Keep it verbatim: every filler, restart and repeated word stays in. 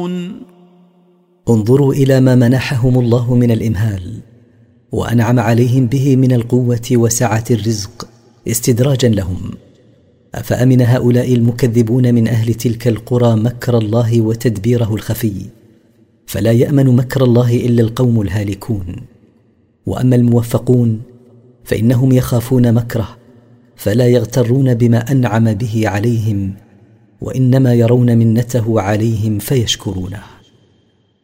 انظروا إلى ما منحهم الله من الإمهال وأنعم عليهم به من القوة وسعة الرزق استدراجا لهم. أفأمن هؤلاء المكذبون من أهل تلك القرى مكر الله وتدبيره الخفي؟ فلا يأمن مكر الله إلا القوم الهالكون. وأما الموفقون فإنهم يخافون مكره فلا يغترون بما أنعم به عليهم، وإنما يرون منته عليهم فيشكرونه.